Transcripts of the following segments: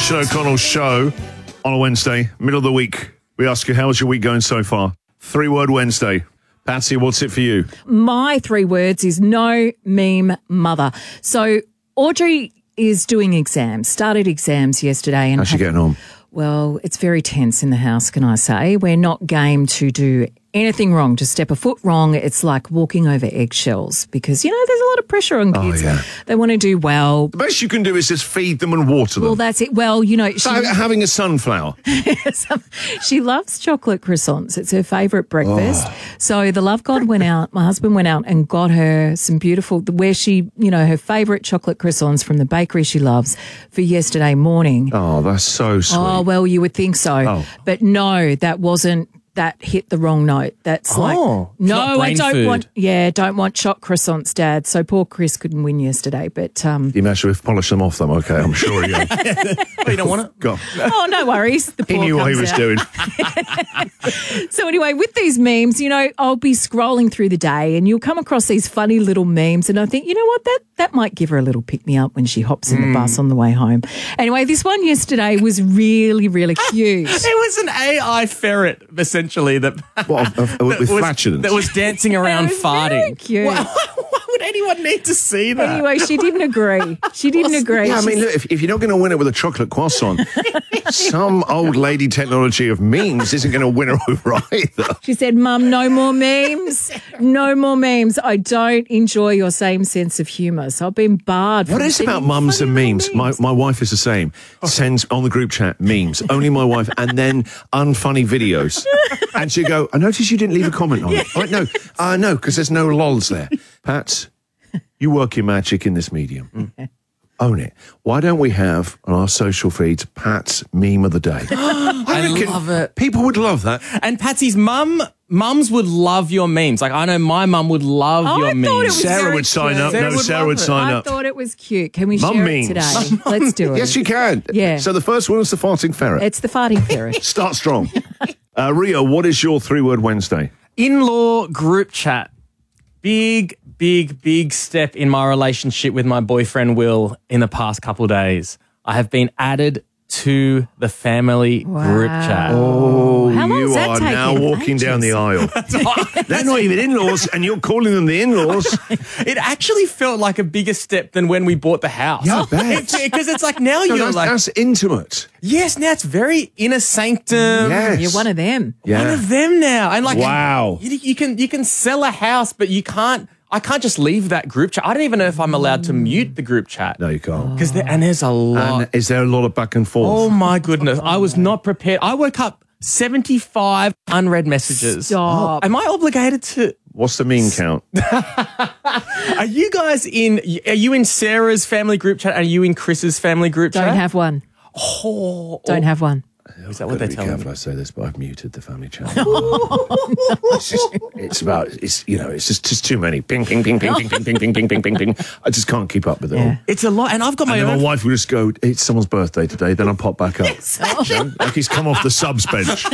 Christian O'Connell show on a Wednesday, middle of the week. We ask you, how's your week going so far? 3-word Wednesday. Patsy, what's it for you? My 3 words is no meme mother. So Audrey is doing exams, started exams yesterday. And How's she getting on? Well, it's very tense in the house, can I say. We're not game to do anything wrong, to step a foot wrong. It's like walking over eggshells because, there's a lot of pressure on kids. Oh, yeah. They want to do well. The best you can do is just feed them and water them. Well, that's it. Well, It's like having a sunflower. she loves chocolate croissants. It's her favourite breakfast. Oh. So the love god went out, my husband went out and got her some beautiful, where she, her favourite chocolate croissants from the bakery she loves for yesterday morning. Oh, that's so sweet. Oh, well, you would think so. Oh. But no, that hit the wrong note. That's no, I don't want choc croissants, Dad. So poor Chris couldn't win yesterday. But You imagine if polish them off them, okay, I'm sure you You don't want it? Go. Oh, no worries. The He poor knew what he comes was out. doing. So anyway, with these memes, I'll be scrolling through the day and you'll come across these funny little memes and I think, you know what, that might give her a little pick-me-up when she hops in the bus on the way home. Anyway, this one yesterday was really, really cute. It was an AI ferret, essentially, that With flatulence. that was dancing around It was very farting. cute. Why would anyone need to see that? Anyway, she didn't agree. Yeah, I mean, look, if you're not going to win it with a chocolate croissant, some old lady technology of memes isn't going to win her over either. She said, Mum, no more memes. No more memes. I don't enjoy your same sense of humour. So I've been barred from What is it about sending mums funny and little memes? My wife is the same. Sends on the group chat memes. Only my wife. And then unfunny videos. And she'll go, I noticed you didn't leave a comment on it. I went, no, because there's no lols there. Pat, you work your magic in this medium. Own it. Why don't we have on our social feeds Pat's meme of the day? I love it. People would love that. And Patsy's mums would love your memes. Like, I know my mum would love your I thought it memes. was Sarah very would sign cute. up. Sarah No, would Sarah love would it. sign I up. thought it was cute. Can we Mum share memes. it today? Let's do it. Yes, you can. Yeah. So the first one is the farting ferret. It's the farting ferret. Start strong. Rio, what is your 3-word Wednesday? In-law group chat. Big step in my relationship with my boyfriend Will in the past couple of days. I have been added to the family group chat. Oh, How long you has that are taken? now walking down the aisle. They're not even in-laws, and you're calling them the in-laws. It actually felt like a bigger step than when we bought the house. Yeah, I bet. Because it's like now you're like, that's intimate. yes, now it's very inner sanctum. Yes. You're one of them. Yeah. One of them now. And like, Wow. you can sell a house, but I can't just leave that group chat. I don't even know if I'm allowed to mute the group chat. No, you can't. Because there's a lot. And is there a lot of back and forth? Oh my goodness. I was not prepared. I woke up 75 unread messages. Stop. Am I obligated to? What's the meme count? Are you in Sarah's family group chat? Are you in Chris's family group chat? Don't have one. Oh, Don't have one. is that what they're Be telling careful me? I say this, but I've muted the family channel. it's just too many. Ping, ping, ping, ping, ping, ping, ping, ping, ping, ping, ping, ping. I just can't keep up with it all. It's a lot. And I've got my And then own. my wife will just go, it's someone's birthday today, then I'll pop back up. You know, like he's come off the subs bench.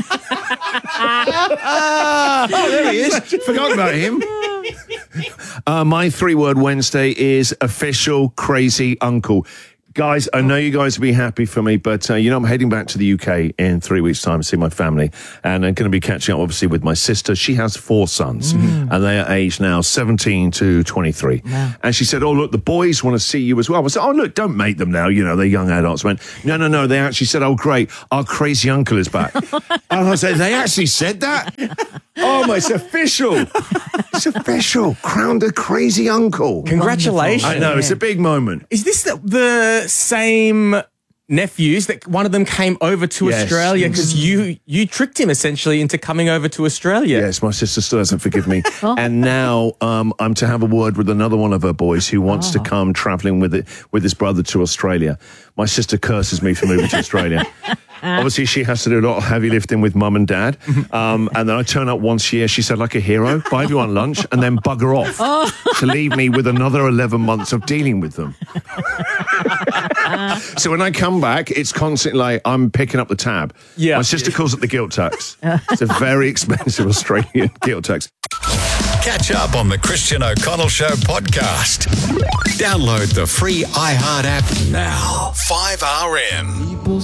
Oh, there he is. Forgot about him. My 3-word Wednesday is official crazy uncle. Guys, I know you guys will be happy for me, but, I'm heading back to the UK in 3 weeks' time to see my family. And I'm going to be catching up, obviously, with my sister. She has 4 sons, and they are aged now 17 to 23. Wow. And she said, oh, look, the boys want to see you as well. I said, oh, look, don't make them now. They're young adults. I went, no. They actually said, oh, great, our crazy uncle is back. And I said, they actually said that? Oh, my, it's official. It's official. Crowned a crazy uncle. Congratulations. I know, it's a big moment. Is this the same nephews that one of them came over to Yes. Australia because you tricked him essentially into coming over to Australia? Yes, my sister still hasn't forgiven me. And now I'm to have a word with another one of her boys who wants to come travelling with his brother to Australia. My sister curses me for moving to Australia. Obviously, she has to do a lot of heavy lifting with mum and dad. And then I turn up once a year, she said, like a hero, buy everyone lunch and then bugger off to leave me with another 11 months of dealing with them. So when I come back, it's constantly like I'm picking up the tab. Yeah. My sister calls it the guilt tax. It's a very expensive Australian guilt tax. Catch up on the Christian O'Connell Show podcast. Download the free iHeart app now. 5RM.